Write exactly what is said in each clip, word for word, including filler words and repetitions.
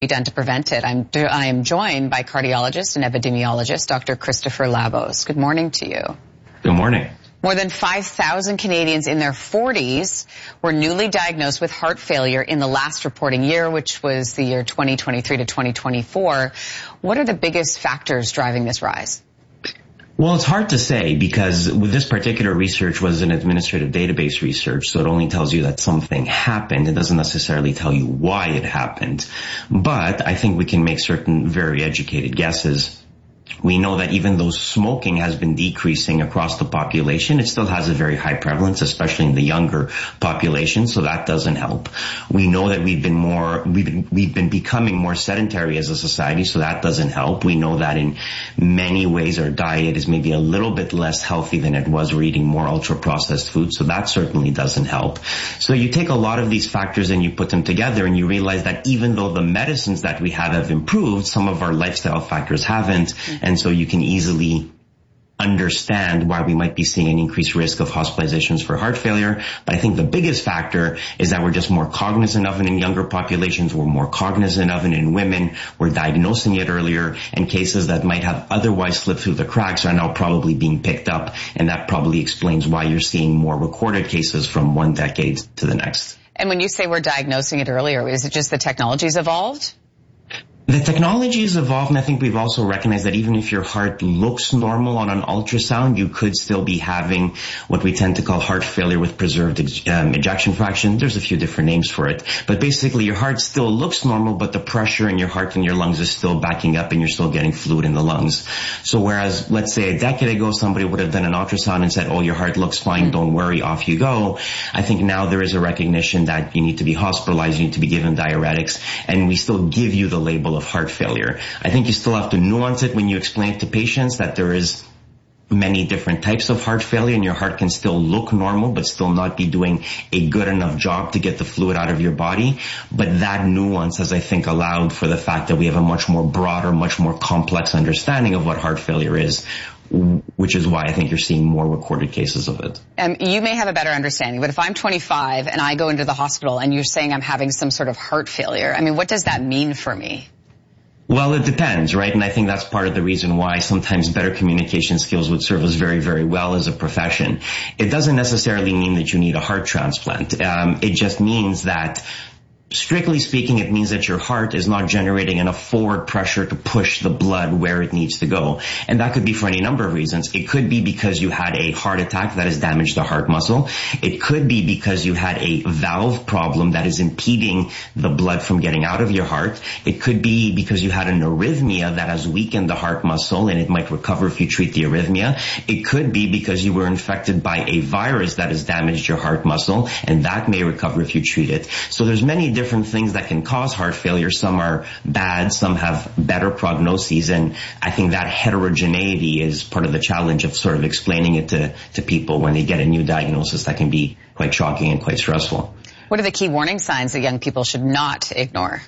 be done to prevent it. I'm, I am joined by cardiologist and epidemiologist, Doctor Christopher Labos. Good morning to you. Good morning. More than five thousand Canadians in their forties were newly diagnosed with heart failure in the last reporting year, which was the year twenty twenty-three to twenty twenty-four. What are the biggest factors driving this rise? Well, it's hard to say because with this particular research was an administrative database research, so it only tells you that something happened. It doesn't necessarily tell you why it happened. But I think we can make certain very educated guesses. We know that even though smoking has been decreasing across the population, it still has a very high prevalence, especially in the younger population, so that doesn't help. We know that we've been more, we've been, we've been becoming more sedentary as a society, so that doesn't help. We know that in many ways our diet is maybe a little bit less healthy than it was. We're eating more ultra-processed food, so that certainly doesn't help. So you take a lot of these factors and you put them together and you realize that even though the medicines that we have have improved, some of our lifestyle factors haven't. And so you can easily understand why we might be seeing an increased risk of hospitalizations for heart failure. But I think the biggest factor is that we're just more cognizant of it in younger populations. We're more cognizant of it in women. We're diagnosing it earlier, and cases that might have otherwise slipped through the cracks are now probably being picked up. And that probably explains why you're seeing more recorded cases from one decade to the next. And when you say we're diagnosing it earlier, is it just the technology's evolved? The technology has evolved, and I think we've also recognized that even if your heart looks normal on an ultrasound, you could still be having what we tend to call heart failure with preserved um, ejection fraction. There's a few different names for it. But basically, your heart still looks normal, but the pressure in your heart and your lungs is still backing up, and you're still getting fluid in the lungs. So whereas, let's say a decade ago, somebody would have done an ultrasound and said, oh, your heart looks fine, don't worry, off you go. I think now there is a recognition that you need to be hospitalized, you need to be given diuretics, and we still give you the label of heart failure. I think you still have to nuance it when you explain to patients that there is many different types of heart failure, and your heart can still look normal but still not be doing a good enough job to get the fluid out of your body. But that nuance has, I think, allowed for the fact that we have a much more broader, much more complex understanding of what heart failure is, which is why I think you're seeing more recorded cases of it. Um, you may have a better understanding, but if I'm twenty-five and I go into the hospital and you're saying I'm having some sort of heart failure, I mean, what does that mean for me? Well, it depends, right? And I think that's part of the reason why sometimes better communication skills would serve us very, very well as a profession. It doesn't necessarily mean that you need a heart transplant. Um, it just means that, strictly speaking, it means that your heart is not generating enough forward pressure to push the blood where it needs to go. And that could be for any number of reasons. It could be because you had a heart attack that has damaged the heart muscle. It could be because you had a valve problem that is impeding the blood from getting out of your heart. It could be because you had an arrhythmia that has weakened the heart muscle and it might recover if you treat the arrhythmia. It could be because you were infected by a virus that has damaged your heart muscle, and that may recover if you treat it. So there's many different different things that can cause heart failure. Some are bad, some have better prognoses, and I think that heterogeneity is part of the challenge of sort of explaining it to, to people when they get a new diagnosis that can be quite shocking and quite stressful. What are the key warning signs that young people should not ignore?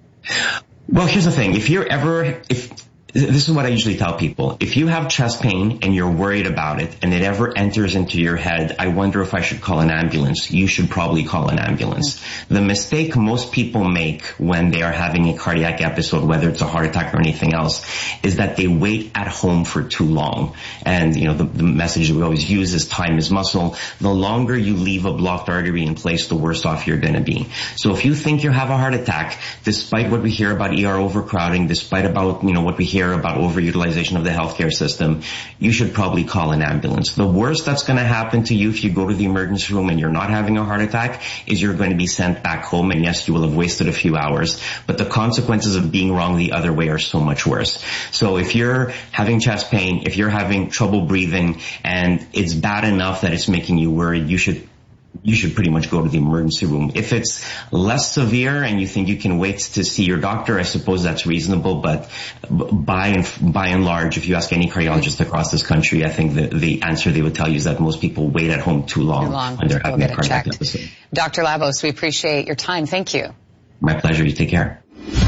Well, here's the thing. If you're ever, if this is what I usually tell people. If you have chest pain and you're worried about it and it ever enters into your head, I wonder if I should call an ambulance, you should probably call an ambulance. The mistake most people make when they are having a cardiac episode, whether it's a heart attack or anything else, is that they wait at home for too long. And, you know, the, the message that we always use is time is muscle. The longer you leave a blocked artery in place, the worse off you're going to be. So if you think you have a heart attack, despite what we hear about E R overcrowding, despite about, you know, what we hear about overutilization of the healthcare system, you should probably call an ambulance. The worst that's going to happen to you if you go to the emergency room and you're not having a heart attack is you're going to be sent back home, and yes, you will have wasted a few hours, but the consequences of being wrong the other way are so much worse. So if you're having chest pain, if you're having trouble breathing, and it's bad enough that it's making you worried, you should you should pretty much go to the emergency room. If it's less severe and you think you can wait to see your doctor, I suppose that's reasonable. But by and, by and large, if you ask any cardiologist across this country, I think the, the answer they would tell you is that most people wait at home too long, too long when they're having a cardiac checked. episode. Doctor Labos, we appreciate your time. Thank you. My pleasure. You take care.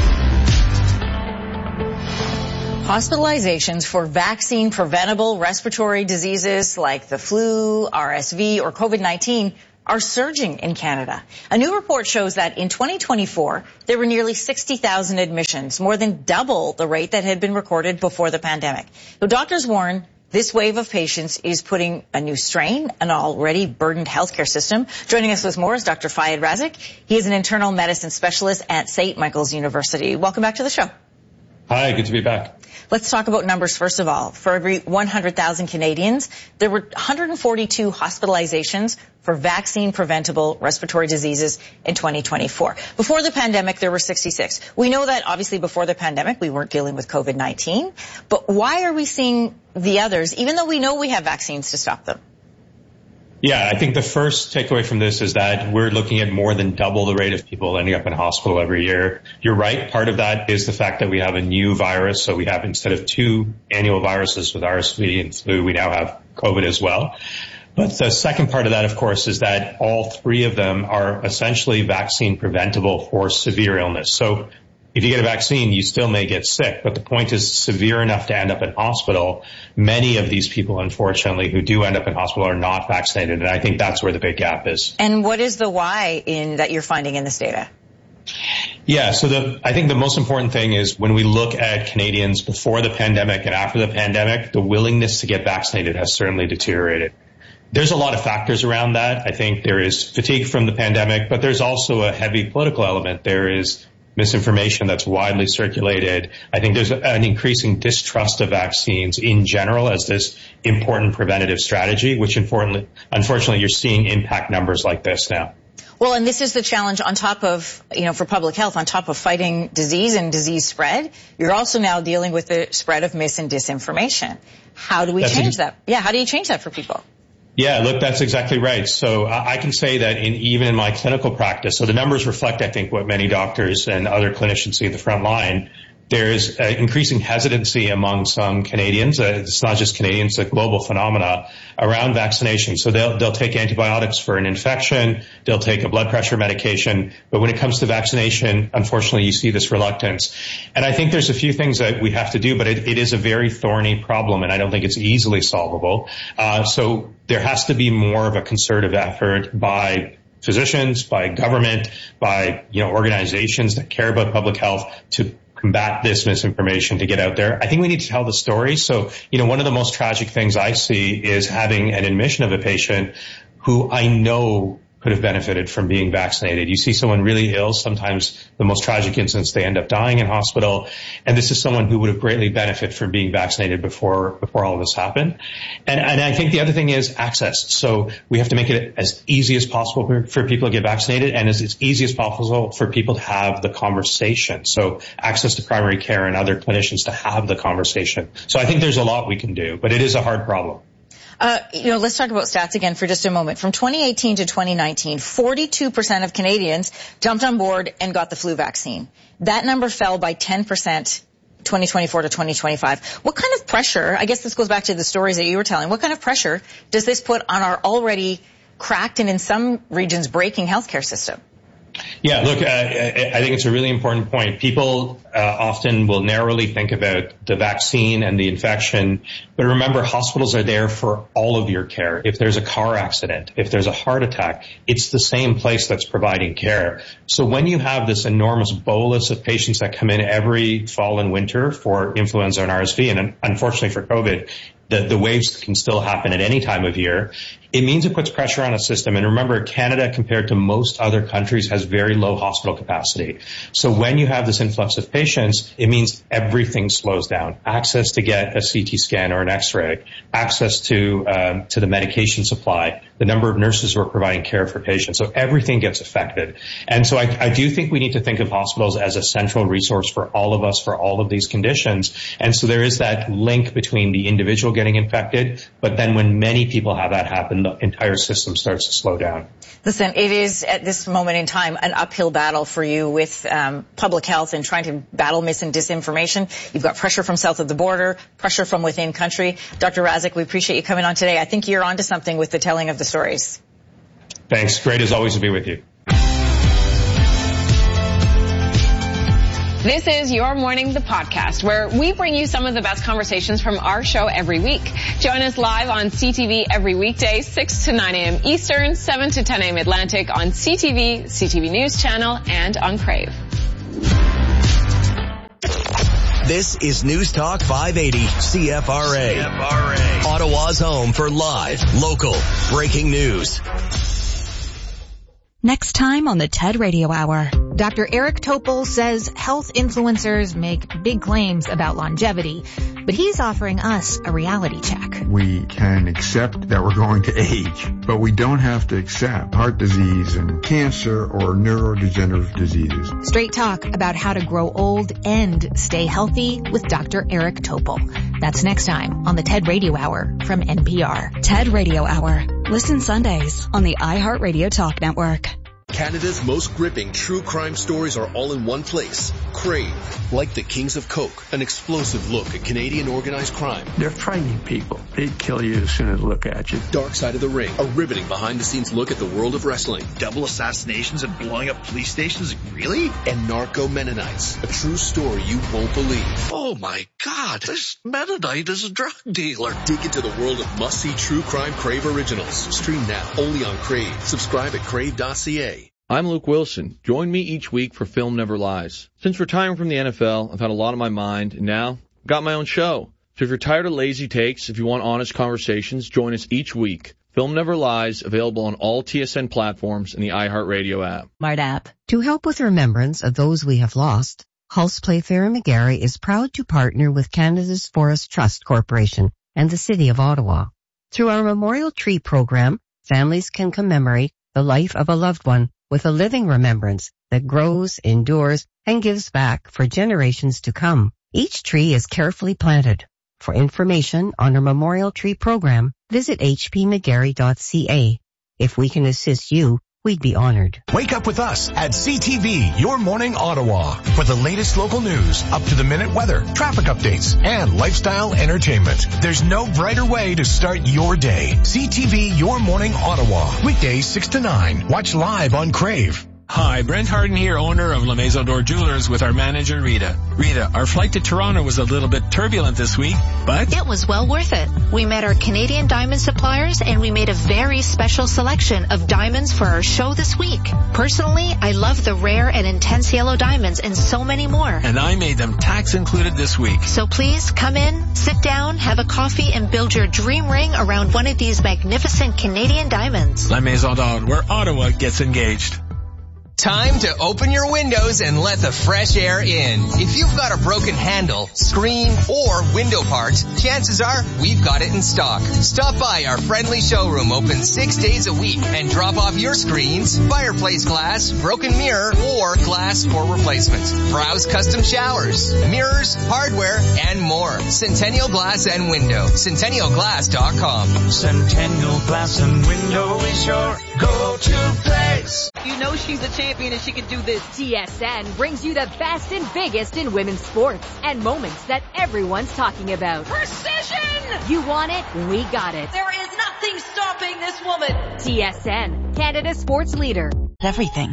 Hospitalizations for vaccine-preventable respiratory diseases like the flu, R S V, or COVID nineteen are surging in Canada. A new report shows that in twenty twenty-four, there were nearly sixty thousand admissions, more than double the rate that had been recorded before the pandemic. So doctors warn this wave of patients is putting a new strain on an already burdened healthcare system. Joining us with more is Doctor Fayed Razak. He is an internal medicine specialist at Saint Michael's University. Welcome back to the show. Hi, good to be back. Let's talk about numbers first of all. For every one hundred thousand Canadians, there were one hundred forty-two hospitalizations for vaccine-preventable respiratory diseases in twenty twenty-four. Before the pandemic, there were sixty-six. We know that obviously before the pandemic, we weren't dealing with COVID nineteen. But why are we seeing the others, even though we know we have vaccines to stop them? Yeah, I think the first takeaway from this is that we're looking at more than double the rate of people ending up in hospital every year. You're right. Part of that is the fact that we have a new virus. So we have, instead of two annual viruses with R S V and flu, we now have COVID as well. But the second part of that, of course, is that all three of them are essentially vaccine preventable for severe illness. So if you get a vaccine, you still may get sick, but the point is severe enough to end up in hospital. Many of these people, unfortunately, who do end up in hospital are not vaccinated, and I think that's where the big gap is. And what is the why in that you're finding in this data? Yeah, so the, I think the most important thing is when we look at Canadians before the pandemic and after the pandemic, the willingness to get vaccinated has certainly deteriorated. There's a lot of factors around that. I think there is fatigue from the pandemic, but there's also a heavy political element. There is misinformation that's widely circulated. I think there's an increasing distrust of vaccines in general as this important preventative strategy, which unfortunately you're seeing impact numbers like this now. Well, and this is the challenge on top of, you know, for public health, on top of fighting disease and disease spread, you're also now dealing with the spread of mis and disinformation. How do we that's change a, that? Yeah, how do you change that for people? Yeah, look, that's exactly right. So I can say that in, even in my clinical practice, so the numbers reflect, I think, what many doctors and other clinicians see at the front line. There's uh, increasing hesitancy among some Canadians. Uh, it's not just Canadians, it's a global phenomena around vaccination. So they'll, they'll take antibiotics for an infection. They'll take a blood pressure medication. But when it comes to vaccination, unfortunately, you see this reluctance. And I think there's a few things that we have to do, but it, it is a very thorny problem, and I don't think it's easily solvable. Uh, so there has to be more of a concerted effort by physicians, by government, by, you know, organizations that care about public health to combat this misinformation, to get out there. I think we need to tell the story. So, you know, one of the most tragic things I see is having an admission of a patient who I know could have benefited from being vaccinated. You see someone really ill, sometimes the most tragic instance, they end up dying in hospital. And this is someone who would have greatly benefited from being vaccinated before, before all of this happened. And, and I think the other thing is access. So we have to make it as easy as possible for, for people to get vaccinated, and as, as easy as possible for people to have the conversation. So access to primary care and other clinicians to have the conversation. So I think there's a lot we can do, but it is a hard problem. Uh, you know, let's talk about stats again for just a moment. From twenty eighteen to twenty nineteen, forty-two percent of Canadians jumped on board and got the flu vaccine. That number fell by ten percent twenty twenty-four to twenty twenty-five. What kind of pressure, I guess this goes back to the stories that you were telling, what kind of pressure does this put on our already cracked and in some regions breaking healthcare system? Yeah, look, uh, I think it's a really important point. People uh, often will narrowly think about the vaccine and the infection, but remember, hospitals are there for all of your care. If there's a car accident, if there's a heart attack, it's the same place that's providing care. So when you have this enormous bolus of patients that come in every fall and winter for influenza and R S V, and unfortunately for COVID, the, the waves can still happen at any time of year. It means it puts pressure on a system. And remember, Canada, compared to most other countries, has very low hospital capacity. So when you have this influx of patients, it means everything slows down. Access to get a C T scan or an X-ray, access to um, to the medication supply, the number of nurses who are providing care for patients. So everything gets affected. And so I, I do think we need to think of hospitals as a central resource for all of us, for all of these conditions. And so there is that link between the individual getting infected, but then when many people have that happen, the entire system starts to slow down. Listen, it is at this moment in time an uphill battle for you with um, public health and trying to battle mis and disinformation. You've got pressure from south of the border, pressure from within country. Doctor Razak, we appreciate you coming on today. I think you're onto something with the telling of the stories. Thanks. Great as always to be with you. This is Your Morning, the podcast, where we bring you some of the best conversations from our show every week. Join us live on C T V every weekday, six to nine a.m. Eastern, seven to ten a.m. Atlantic on C T V, C T V News Channel, and on Crave. This is News Talk five eighty C F R A. C F R A. Ottawa's home for live, local, breaking news. Next time on the TED Radio Hour. Doctor Eric Topol says health influencers make big claims about longevity, but he's offering us a reality check. We can accept that we're going to age, but we don't have to accept heart disease and cancer or neurodegenerative diseases. Straight talk about how to grow old and stay healthy with Doctor Eric Topol. That's next time on the TED Radio Hour from N P R. TED Radio Hour. Listen Sundays on the iHeartRadio Talk Network. Canada's most gripping true crime stories are all in one place. Crave, like the Kings of Coke, an explosive look at Canadian organized crime. They're frightening people. They'd kill you as soon as they look at you. Dark Side of the Ring, a riveting behind-the-scenes look at the world of wrestling. Double assassinations and blowing up police stations? Really? And Narco Mennonites, a true story you won't believe. Oh my God, this Mennonite is a drug dealer. Dig into the world of must-see true crime Crave originals. Stream now, only on Crave. Subscribe at crave dot c a. I'm Luke Wilson. Join me each week for Film Never Lies. Since retiring from the N F L, I've had a lot on my mind, and now I've got my own show. So if you're tired of lazy takes, if you want honest conversations, join us each week. Film Never Lies, available on all T S N platforms and the iHeartRadio app. Smart app. To help with remembrance of those we have lost, Hulse Playfair and McGarry is proud to partner with Canada's Forest Trust Corporation and the City of Ottawa. Through our Memorial Tree program, families can commemorate the life of a loved one with a living remembrance that grows, endures, and gives back for generations to come. Each tree is carefully planted. For information on our Memorial Tree program, visit h p mcgarry dot c a. If we can assist you, we'd be honored. Wake up with us at C T V, Your Morning Ottawa, for the latest local news, up-to-the-minute weather, traffic updates, and lifestyle entertainment. There's no brighter way to start your day. C T V, Your Morning Ottawa, weekdays six to nine. Watch live on Crave. Hi, Brent Harden here, owner of La Maison d'Or Jewelers, with our manager, Rita. Rita, our flight to Toronto was a little bit turbulent this week, but it was well worth it. We met our Canadian diamond suppliers, and we made a very special selection of diamonds for our show this week. Personally, I love the rare and intense yellow diamonds and so many more. And I made them tax included this week. So please come in, sit down, have a coffee, and build your dream ring around one of these magnificent Canadian diamonds. La Maison d'Or, where Ottawa gets engaged. Time to open your windows and let the fresh air in. If you've got a broken handle, screen, or window part, chances are we've got it in stock. Stop by our friendly showroom open six days a week and drop off your screens, fireplace glass, broken mirror, or glass for replacement. Browse custom showers, mirrors, hardware, and more. Centennial Glass and Window. Centennial Glass dot com. Centennial Glass and Window is your go-to place. You know she's a champion and she can do this. T S N brings you the best and biggest in women's sports and moments that everyone's talking about. Precision! You want it? We got it. There is nothing stopping this woman. T S N, Canada's sports leader. Everything.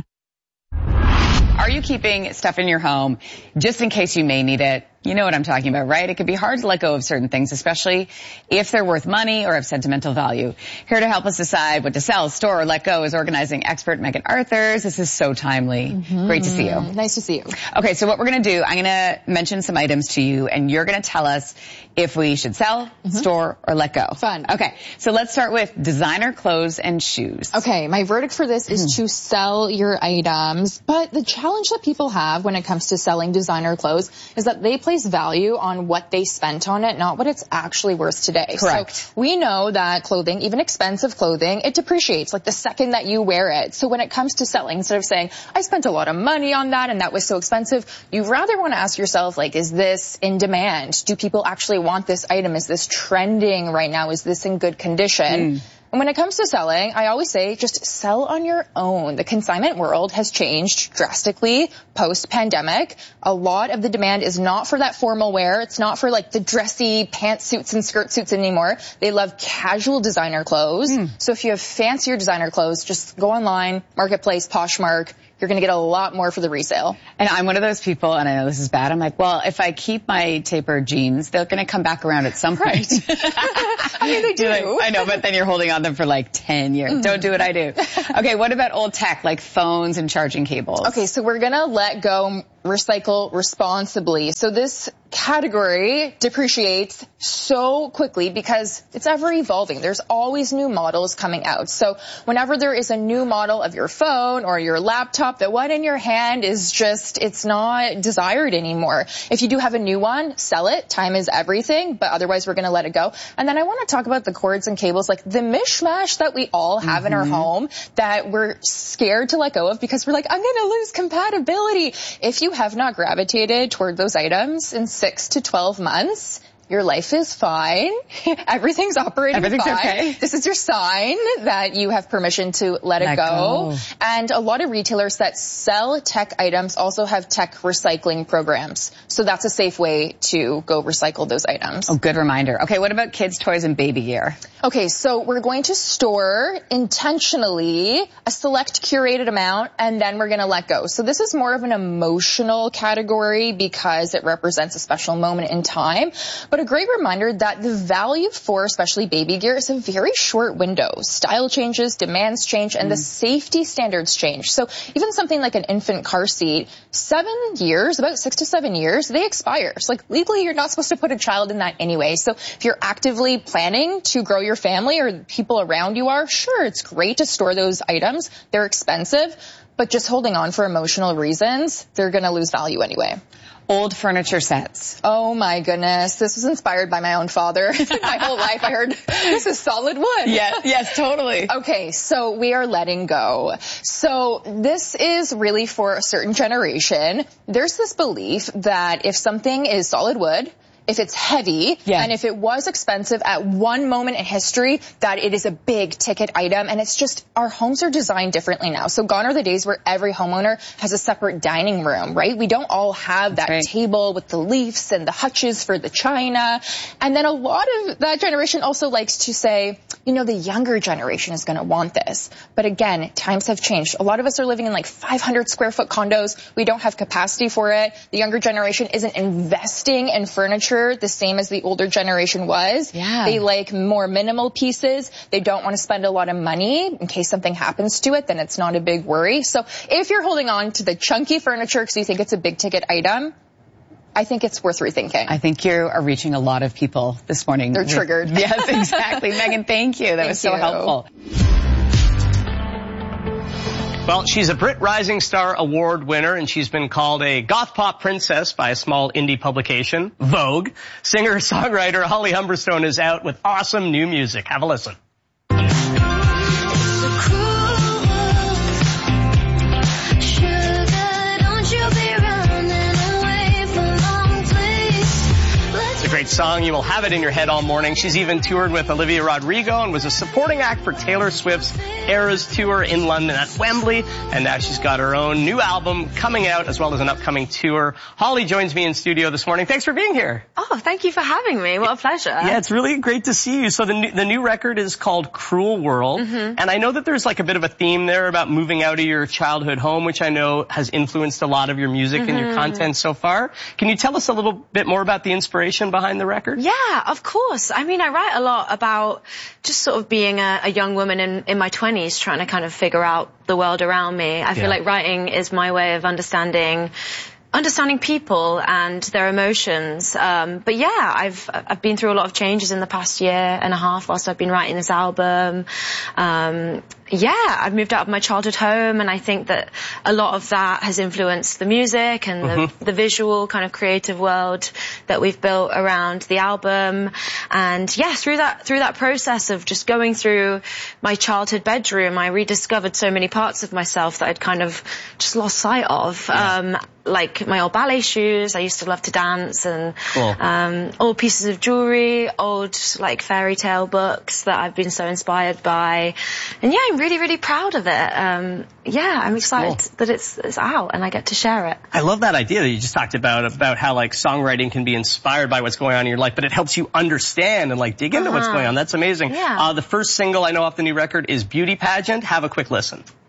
Are you keeping stuff in your home just in case you may need it? You know what I'm talking about, right? It can be hard to let go of certain things, especially if they're worth money or have sentimental value. Here to help us decide what to sell, store, or let go is organizing expert Megan Arthurs. This is so timely. Mm-hmm. Great to see you. Nice to see you. Okay, so what we're going to do, I'm going to mention some items to you, and you're going to tell us if we should sell, mm-hmm. store, or let go. Fun. Okay, so let's start with designer clothes and shoes. Okay, my verdict for this is mm-hmm. to sell your items, but the challenge that people have when it comes to selling designer clothes is that they place value on what they spent on it, not what it's actually worth today. Correct. So we know that clothing, even expensive clothing, it depreciates like the second that you wear it. So when it comes to selling, instead of saying, I spent a lot of money on that and that was so expensive, you rather want to ask yourself, like, is this in demand? Do people actually want this item? Is this trending right now? Is this in good condition? Mm. And when it comes to selling, I always say just sell on your own. The consignment world has changed drastically post-pandemic. A lot of the demand is not for that formal wear. It's not for like the dressy pantsuits and skirt suits anymore. They love casual designer clothes. Mm. So if you have fancier designer clothes, just go online, Marketplace, Poshmark, you're going to get a lot more for the resale. And I'm one of those people, and I know this is bad, I'm like, well, if I keep my tapered jeans, they're going to come back around at some point. Right. I mean, they do. Like, I know, but then you're holding on them for like ten years. Mm-hmm. Don't do what I do. Okay, what about old tech, like phones and charging cables? Okay, so we're going to let go recycle responsibly. So this category depreciates so quickly because it's ever evolving. There's always new models coming out. So whenever there is a new model of your phone or your laptop, the one in your hand is just, it's not desired anymore. If you do have a new one, sell it. Time is everything, but otherwise we're going to let it go. And then I want to talk about the cords and cables, like the mishmash that we all have mm-hmm. in our home that we're scared to let go of because we're like, I'm going to lose compatibility. If you have not gravitated toward those items in six to twelve months, your life is fine. Everything's operating Everything's fine. Okay. This is your sign that you have permission to let, let it go. go. And a lot of retailers that sell tech items also have tech recycling programs. So that's a safe way to go recycle those items. Oh, good reminder. Okay, what about kids' toys and baby gear? Okay, so we're going to store intentionally a select curated amount, and then we're going to let go. So this is more of an emotional category because it represents a special moment in time. But a great reminder that the value for especially baby gear is a very short window. Style changes, demands change, and mm. the safety standards change. So even something like an infant car seat, seven years, about six to seven years, they expire. So like legally, you're not supposed to put a child in that anyway. So if you're actively planning to grow your family or people around you are, sure, it's great to store those items. They're expensive, but just holding on for emotional reasons, they're going to lose value anyway. Old furniture sets. Oh my goodness. This was inspired by my own father. My whole life I heard, this is solid wood. Yes, yes, totally. Okay, so we are letting go. So this is really for a certain generation. There's this belief that if something is solid wood, if it's heavy, yeah. and if it was expensive at one moment in history, that it is a big ticket item. And it's just, our homes are designed differently now. So gone are the days where every homeowner has a separate dining room, right? We don't all have that right. table with the leaves and the hutches for the china. And then a lot of that generation also likes to say, you know, the younger generation is going to want this. But again, times have changed. A lot of us are living in like five hundred square foot condos. We don't have capacity for it. The younger generation isn't investing in furniture the same as the older generation was. Yeah. They like more minimal pieces. They don't want to spend a lot of money in case something happens to it, then it's not a big worry. So if you're holding on to the chunky furniture because you think it's a big ticket item, I think it's worth rethinking. I think you are reaching a lot of people this morning. They're triggered. Yes, exactly. Megan, thank you. That thank was so you. helpful. Well, she's a Brit Rising Star Award winner, and she's been called a goth pop princess by a small indie publication, Vogue. Singer-songwriter Holly Humberstone is out with awesome new music. Have a listen. Great song. You will have it in your head all morning. She's even toured with Olivia Rodrigo and was a supporting act for Taylor Swift's Eras Tour in London at Wembley. And now she's got her own new album coming out as well as an upcoming tour. Holly joins me in studio this morning. Thanks for being here. Oh, thank you for having me. What a pleasure. Yeah, it's really great to see you. So the new, the new record is called Cruel World. Mm-hmm. And I know that there's like a bit of a theme there about moving out of your childhood home, which I know has influenced a lot of your music mm-hmm. and your content so far. Can you tell us a little bit more about the inspiration behind the record? Yeah, of course. I mean, I write a lot about just sort of being a, a young woman in, in my twenties trying to kind of figure out the world around me. I feel yeah. like writing is my way of understanding understanding people and their emotions. Um, but yeah, I've, I've been through a lot of changes in the past year and a half whilst I've been writing this album. Um, yeah, I've moved out of my childhood home, and I think that a lot of that has influenced the music and mm-hmm. the, the visual kind of creative world that we've built around the album. And yeah, through that, through that process of just going through my childhood bedroom, I rediscovered so many parts of myself that I'd kind of just lost sight of. Yeah. Um, like my old ballet shoes. I used to love to dance, and cool. um, old pieces of jewelry, old like fairy tale books that I've been so inspired by. And yeah, I'm really, really proud of it. Um, yeah, I'm excited cool. that it's, it's out and I get to share it. I love that idea that you just talked about, about how like songwriting can be inspired by what's going on in your life, but it helps you understand and like dig into uh-huh. what's going on. That's amazing. Yeah. Uh, the first single I know off the new record is Beauty Pageant. Have a quick listen.